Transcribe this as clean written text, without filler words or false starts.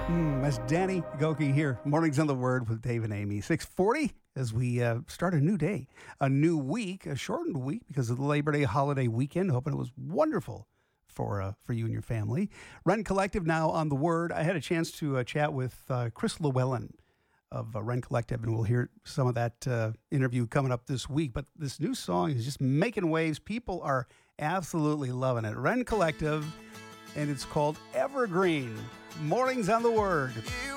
That's Danny Goki here. Mornings on the Word with Dave and Amy. 6:40 as we start a new day, a new week, a shortened week because of the Labor Day holiday weekend. Hoping it was wonderful for you and your family. Rend Collective now on the Word. I had a chance to chat with Chris Llewellyn of Rend Collective, and we'll hear some of that interview coming up this week. But this new song is just making waves. People are absolutely loving it. Rend Collective, and it's called Evergreen. Mornings on the Word.